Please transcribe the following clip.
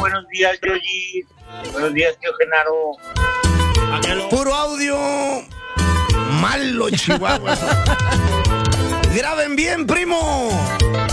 buenos días, Yoyi. Buenos días, tío Genaro. Puro audio malo, Chihuahua. Graben bien, primo.